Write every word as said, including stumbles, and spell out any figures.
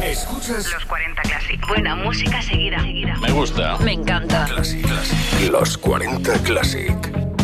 Escuchas Los cuarenta Classic. Buena música seguida, seguida. Me gusta. Me encanta. Classic, Classic. Los cuarenta Classic.